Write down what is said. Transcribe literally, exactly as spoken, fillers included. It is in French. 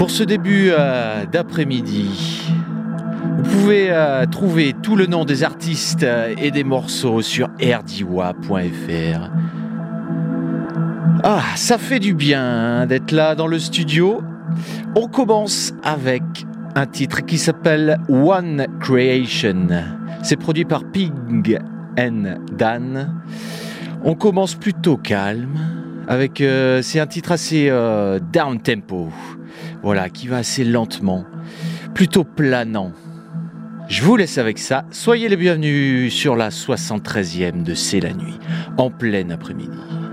Pour ce début euh, d'après-midi, vous pouvez euh, trouver tout le nom des artistes euh, et des morceaux sur erdiwa point f r. Ah, ça fait du bien hein, d'être là dans le studio. On commence avec un titre qui s'appelle One Creation. C'est produit par Pig and Dan. On commence plutôt calme. Avec, euh, c'est un titre assez euh, down tempo. Voilà, qui va assez lentement. Plutôt planant. Je vous laisse avec ça. Soyez les bienvenus sur la soixante-treizième de C'est la nuit. En plein après-midi.